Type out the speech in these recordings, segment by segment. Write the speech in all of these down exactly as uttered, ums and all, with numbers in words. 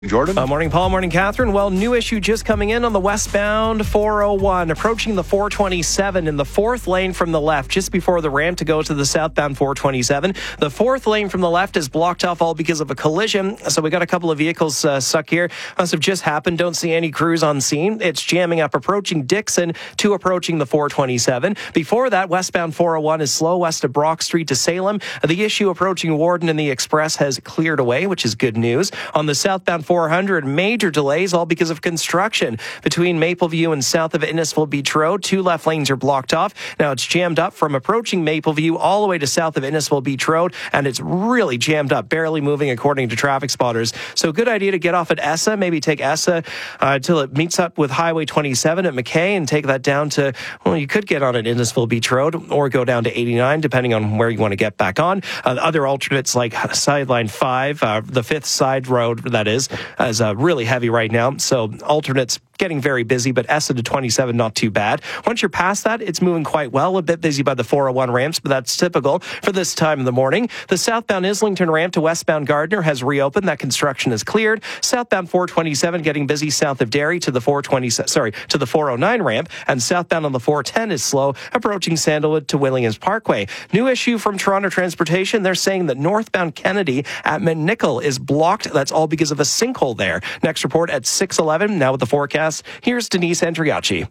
Jordan. Uh, morning, Paul. Morning, Catherine. Well, new issue just coming in on the westbound four oh one, approaching the four twenty-seven in the fourth lane from the left, just before the ramp to go to the southbound four twenty-seven. The fourth lane from the left is blocked off all because of a collision. So we got a couple of vehicles uh, stuck here. Must have just happened. Don't see any crews on scene. It's jamming up approaching Dixon to approaching the four twenty-seven. Before that, westbound four oh one is slow west of Brock Street to Salem. The issue approaching Warden and the Express has cleared away, which is good news. On the southbound four hundred, major delays, all because of construction between Mapleview and south of Innisfil Beach Road. Two left lanes are blocked off. Now it's jammed up from approaching Mapleview all the way to south of Innisfil Beach Road, and it's really jammed up, barely moving according to traffic spotters. So good idea to get off at Essa, maybe take Essa uh, till it meets up with Highway twenty-seven at McKay and take that down to, well, you could get on at Innisfil Beach Road or go down to eighty-nine, depending on where you want to get back on. Uh, other alternates like Sideline five, uh, the fifth side road, that is, is uh, really heavy right now. So alternates getting very busy, but Essa to twenty-seven, not too bad. Once you're past that, it's moving quite well. A bit busy by the four oh one ramps, but that's typical for this time of the morning. The southbound Islington ramp to westbound Gardner has reopened. That construction is cleared. Southbound four twenty-seven getting busy south of Derry to the four twenty, sorry, to the four oh nine ramp, and southbound on the four ten is slow, approaching Sandalwood to Williams Parkway. New issue from Toronto Transportation. They're saying that northbound Kennedy at McNichol is blocked. That's all because of a sinkhole there. Next report at six eleven. Now with the forecast, here's Denise Andriacci.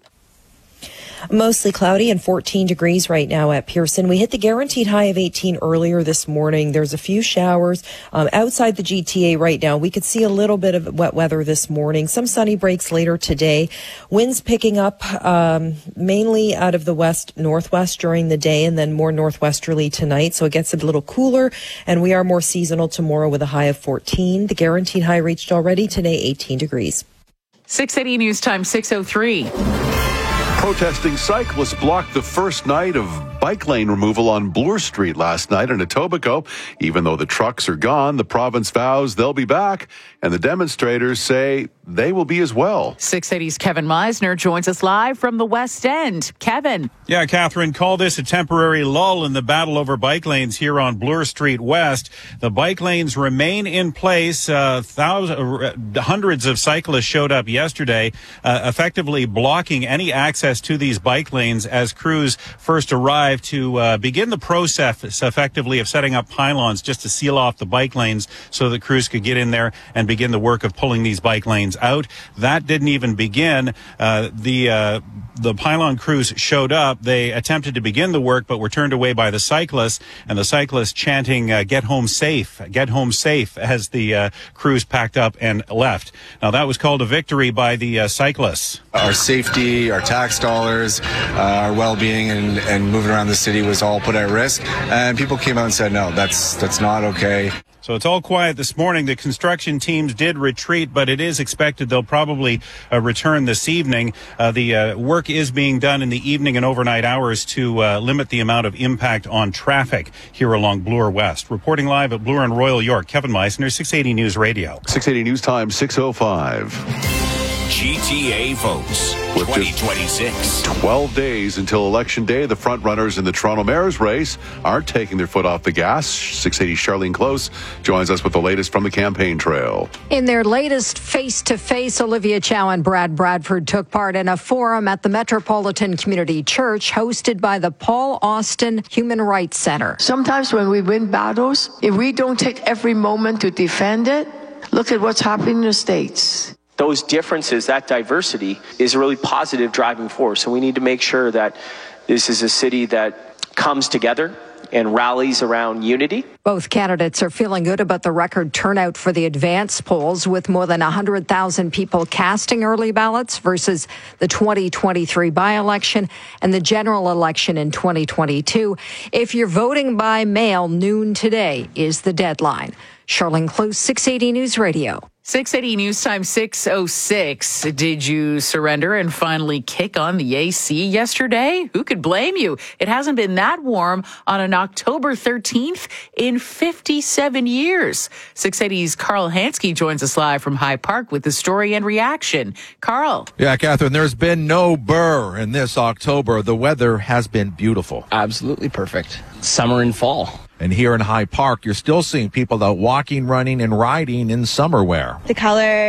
Mostly cloudy and fourteen degrees right now at Pearson. We hit the guaranteed high of eighteen earlier this morning. There's a few showers um, outside the G T A right now. We could see a little bit of wet weather this morning. Some sunny breaks later today. Winds picking up um, mainly out of the west northwest during the day and then more northwesterly tonight. So it gets a little cooler, and we are more seasonal tomorrow with a high of fourteen. The guaranteed high reached already today, eighteen degrees. six eighty News Time, six oh three. Protesting cyclists blocked the first night of bike lane removal on Bloor Street last night in Etobicoke. Even though the trucks are gone, the province vows they'll be back, and the demonstrators say they will be as well. six eighty's Kevin Meisner joins us live from the West End. Kevin. Yeah, Catherine, call this a temporary lull in the battle over bike lanes here on Bloor Street West. The bike lanes remain in place. Uh, thousands, uh, hundreds of cyclists showed up yesterday, uh, effectively blocking any access to these bike lanes as crews first arrived to uh, begin the process effectively of setting up pylons just to seal off the bike lanes so that crews could get in there and begin the work of pulling these bike lanes out. That didn't even begin. Uh, the uh, the pylon crews showed up. They attempted to begin the work, but were turned away by the cyclists, and the cyclists chanting, uh, get home safe, get home safe, as the uh, crews packed up and left. Now, that was called a victory by the uh, cyclists. Our safety, our tax dollars, uh, our well-being, and, and moving around the city was all put at risk, and people came out and said, no, that's that's not okay. So it's all quiet this morning. The construction teams did retreat, but it is expected they'll probably uh, return this evening. Uh, the uh, work is being done in the evening and overnight hours to uh, limit the amount of impact on traffic here along Bloor West. Reporting live at Bloor and Royal York, Kevin Meisner, six eighty News Radio. six eighty News Time, six oh five. G T A votes twenty twenty-six. twelve days until Election Day. The front runners in the Toronto mayor's race aren't taking their foot off the gas. six eighty Charlene Close joins us with the latest from the campaign trail. In their latest face-to-face, Olivia Chow and Brad Bradford took part in a forum at the Metropolitan Community Church hosted by the Paul Austin Human Rights Center. Sometimes when we win battles, if we don't take every moment to defend it, look at what's happening in the States. Those differences, that diversity, is a really positive driving force. And we need to make sure that this is a city that comes together and rallies around unity. Both candidates are feeling good about the record turnout for the advance polls, with more than one hundred thousand people casting early ballots versus the twenty twenty-three by-election and the general election in twenty twenty-two. If you're voting by mail, noon today is the deadline. Charlene Close, six eighty News Radio. six eighty News Time, six oh six. Did you surrender and finally kick on the A C yesterday? Who could blame you? It hasn't been that warm on an October thirteenth in fifty-seven years. six eighty's Carl Hansky joins us live from High Park with the story and reaction. Carl. Yeah, Catherine, there's been no burr in this October. The weather has been beautiful. Absolutely perfect. Summer and fall. And here in High Park, you're still seeing people out walking, running, and riding in summer wear. The color